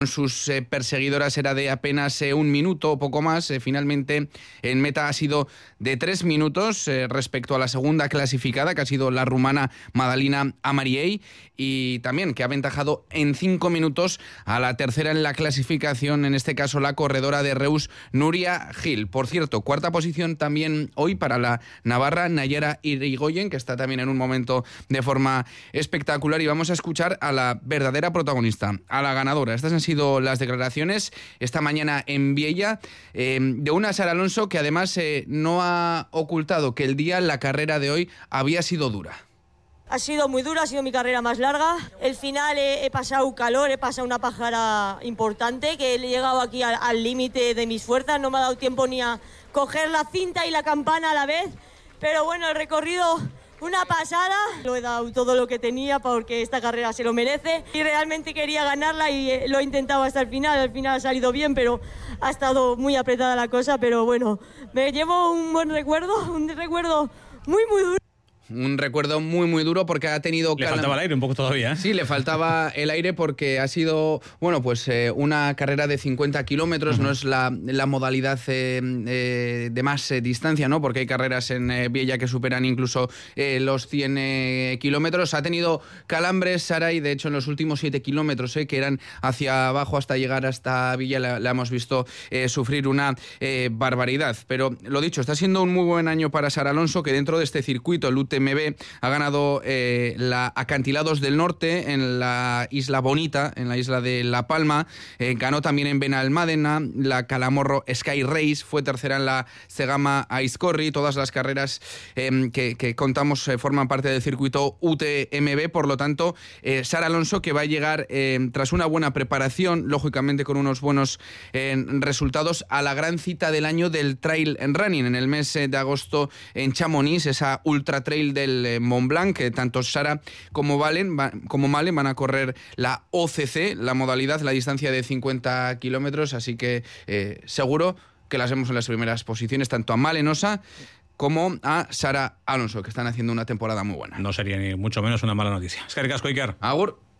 sus perseguidoras era de apenas un minuto o poco más. Finalmente en meta ha sido de 3 minutos respecto a la segunda clasificada, que ha sido la rumana Madalina Amariei, y también que ha aventajado en 5 minutos a la tercera en la clasificación, en este caso la corredora de Reus, Nuria Gil. Por cierto, cuarta posición también hoy para la navarra Nayara Irigoyen, que está también en un momento de forma espectacular, y vamos a escuchar a la verdadera protagonista, a la ganadora. Estas han sido las declaraciones esta mañana en Viella de una Sara Alonso que además no ha ocultado que el día, la carrera de hoy, había sido dura. Ha sido muy dura, ha sido mi carrera más larga. El final he pasado calor, he pasado una pájara importante, que he llegado aquí al límite de mis fuerzas. No me ha dado tiempo ni a coger la cinta y la campana a la vez. Pero bueno, el recorrido, una pasada. Lo he dado todo lo que tenía porque esta carrera se lo merece. Y realmente quería ganarla y lo he intentado hasta el final. Al final ha salido bien, pero ha estado muy apretada la cosa. Pero bueno, me llevo un recuerdo muy, muy duro. Un recuerdo muy, muy duro porque ha tenido... Le faltaba el aire un poco todavía, ¿eh? Sí, le faltaba el aire porque ha sido, bueno, pues una carrera de 50 kilómetros, no es la modalidad de más distancia, ¿no? Porque hay carreras en Viella que superan incluso los 100 kilómetros. Ha tenido calambres, Sara, y de hecho en los últimos 7 kilómetros, que eran hacia abajo hasta llegar hasta Viella, la hemos visto sufrir una barbaridad. Pero lo dicho, está siendo un muy buen año para Sara Alonso, que dentro de este circuito, el UTMB, ha ganado la Acantilados del Norte en la Isla Bonita, en la isla de La Palma. Ganó también en Benalmádena la Calamorro Sky Race, fue tercera en la Segama Aizcorri. Todas las carreras que contamos forman parte del circuito UTMB. Por lo tanto, Sara Alonso, que va a llegar tras una buena preparación, lógicamente con unos buenos resultados, a la gran cita del año del trail running en el mes de agosto en Chamonix, esa ultra trail del Mont Blanc, que tanto Sara como Malen van a correr la OCC, la modalidad, la distancia de 50 kilómetros, así que seguro que las vemos en las primeras posiciones, tanto a Malenosa como a Sara Alonso, que están haciendo una temporada muy buena. No sería ni mucho menos una mala noticia. Eskerrik asko, Iker. Agur.